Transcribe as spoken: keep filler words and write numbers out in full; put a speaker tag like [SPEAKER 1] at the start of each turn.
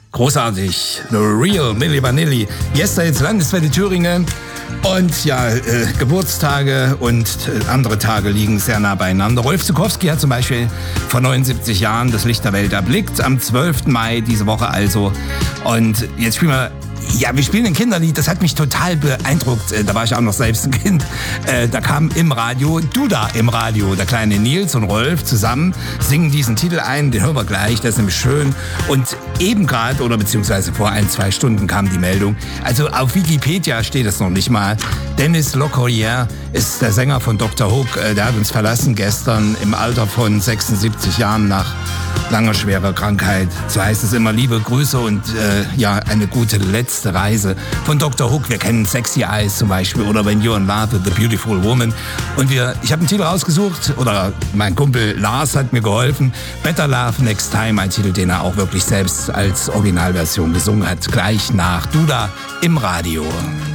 [SPEAKER 1] Großartig. The Real Milli Vanilli. Yesterdays Landeswelle Thüringen. Und ja, äh, Geburtstage und äh, andere Tage liegen sehr nah beieinander. Rolf Zuckowski hat zum Beispiel vor neunundsiebzig Jahren das Licht der Welt erblickt. Am zwölften Mai diese Woche also. Und jetzt spielen wir... Ja, wir spielen ein Kinderlied, das hat mich total beeindruckt. Da war ich auch noch selbst ein Kind. Da kam im Radio, Duda im Radio, der kleine Nils und Rolf zusammen singen diesen Titel ein, den hören wir gleich, das ist nämlich schön. Und eben gerade, oder beziehungsweise vor ein, zwei Stunden kam die Meldung, also auf Wikipedia steht es noch nicht mal, Dennis Locorriere ist der Sänger von Doktor Hook, der hat uns verlassen gestern im Alter von sechsundsiebzig Jahren nach langer, schwerer Krankheit. So heißt es immer, liebe Grüße und äh, ja, eine gute letzte Reise von Doktor Hook. Wir kennen Sexy Eyes zum Beispiel oder When You're in Love with the Beautiful Woman. Und wir, ich habe einen Titel rausgesucht, oder mein Kumpel Lars hat mir geholfen. Better Love Next Time, ein Titel, den er auch wirklich selbst als Originalversion gesungen hat. Gleich nach Duda im Radio.